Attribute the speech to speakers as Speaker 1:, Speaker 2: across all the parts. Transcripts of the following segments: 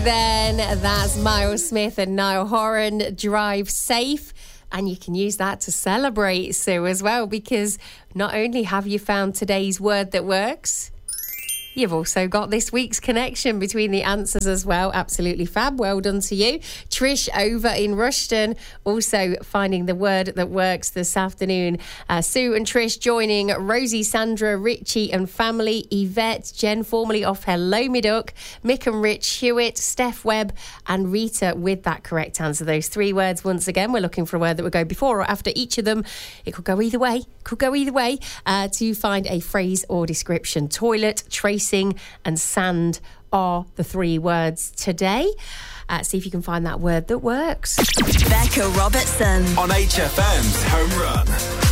Speaker 1: Then that's Miles Smith and Niall Horan, Drive Safe. And you can use that to celebrate, Sue, as well, because not only have you found today's word that works, you've also got this week's connection between the answers as well. Absolutely fab. Well done to you. Trish over in Rushden also finding the word that works this afternoon. Sue and Trish joining Rosie, Sandra, Richie and family, Yvette, Jen formerly off Hello Me Duck, Mick and Rich, Hewitt, Steph Webb and Rita with that correct answer. Those three words once again. We're looking for a word that would go before or after each of them. It could go either way. To find a phrase or description. Toilet, tracing and sand are the three words today. See if you can find that word that works.
Speaker 2: Becca Robertson
Speaker 3: on HFM's Home Run.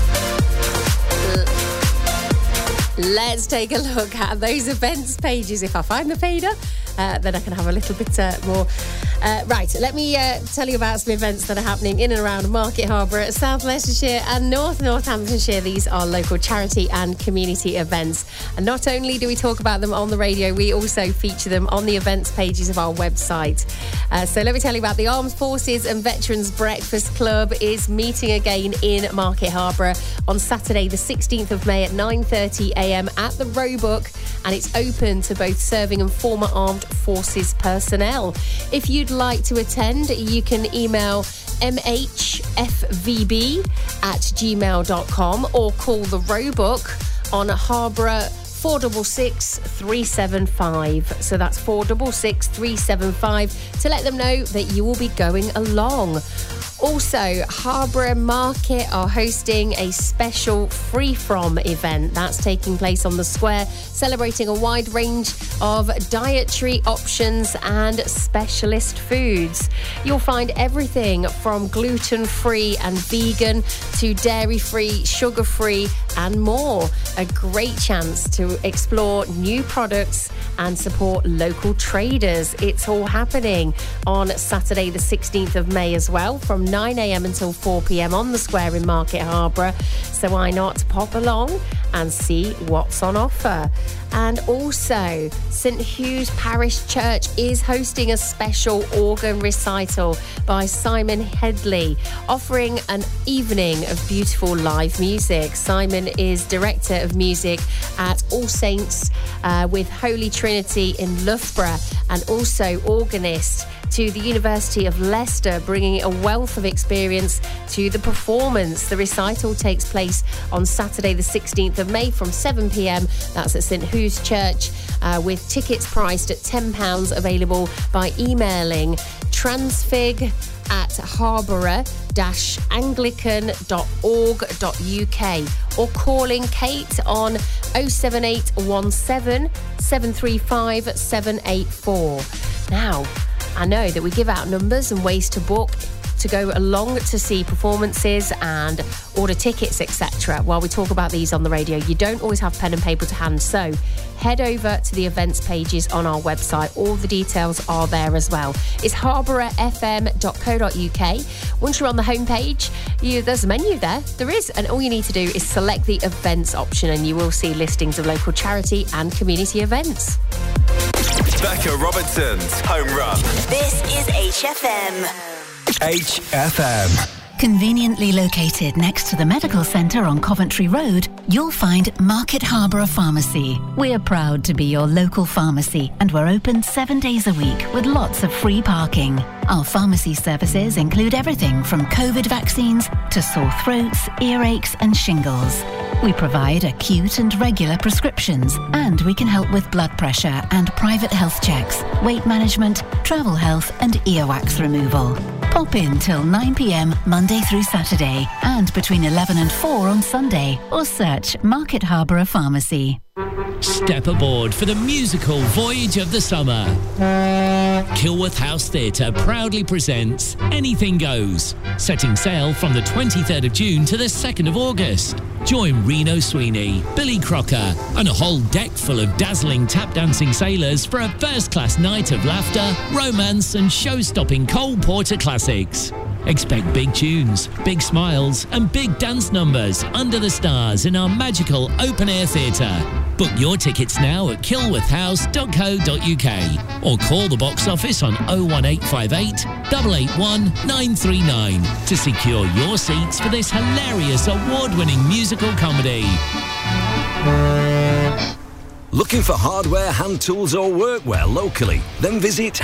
Speaker 1: Let's take a look at those events pages. If I find the fader, then I can have a little bit more. Right, let me tell you about some events that are happening in and around Market Harborough, South Leicestershire and Northamptonshire. These are local charity and community events. And not only do we talk about them on the radio, we also feature them on the events pages of our website. So let me tell you about the Armed Forces and Veterans Breakfast Club is meeting again in Market Harborough on Saturday the 16th of May at 9:30am at the Roebuck, and it's open to both serving and former armed forces personnel. If you'd like to attend, you can email mhfvb@gmail.com or call the Roebuck on Harborough 466 375. So that's 466 375 to let them know that you will be going along. Also, Harborough Market are hosting a special free-from event. That's taking place on the square, celebrating a wide range of dietary options and specialist foods. You'll find everything from gluten-free and vegan to dairy-free, sugar-free and more. A great chance to explore new products and support local traders. It's all happening on Saturday the 16th of May as well, from 9am until 4pm on the square in Market Harborough. So why not pop along and see what's on offer? And also, St Hugh's Parish Church is hosting a special organ recital by Simon Headley, offering an evening of beautiful live music. Simon is Director of Music at All Saints with Holy Trinity in Loughborough, and also organist to the University of Leicester, bringing a wealth of experience to the performance. The recital takes place on Saturday the 16th of May from 7pm. That's at St Hugh's Church, with tickets priced at £10, available by emailing transfig@harborough-anglican.org.uk or calling Kate on 07817 735 784. Now, I know that we give out numbers and ways to book to go along to see performances and order tickets, etc. While we talk about these on the radio, you don't always have pen and paper to hand, so head over to the events pages on our website. All the details are there as well. It's harboroughfm.co.uk. Once you're on the homepage, there's a menu there. There is, and all you need to do is select the events option and you will see listings of local charity and community events.
Speaker 3: Becca Robertson's Home Run.
Speaker 2: This is HFM.
Speaker 3: HFM.
Speaker 4: Conveniently located next to the medical centre on Coventry Road, you'll find Market Harborough Pharmacy. We're proud to be your local pharmacy, and we're open 7 days a week with lots of free parking. Our pharmacy services include everything from COVID vaccines to sore throats, earaches and shingles. We provide acute and regular prescriptions, and we can help with blood pressure and private health checks, weight management, travel health and earwax removal. Pop in till 9pm Monday through Saturday and between 11 and 4 on Sunday, or search Market Harborough Pharmacy.
Speaker 5: Step aboard for the musical voyage of the summer. Kilworth House Theatre proudly presents Anything Goes, setting sail from the 23rd of June to the 2nd of August. Join Reno Sweeney, Billy Crocker and a whole deck full of dazzling tap-dancing sailors for a first-class night of laughter, romance and show-stopping Cole Porter classics. Expect big tunes, big smiles and big dance numbers under the stars in our magical open-air theatre. Book your tickets now at kilworthhouse.co.uk or call the box office on 01858 881 939 to secure your seats for this hilarious award-winning musical comedy.
Speaker 6: Looking for hardware, hand tools or workwear locally? Then visit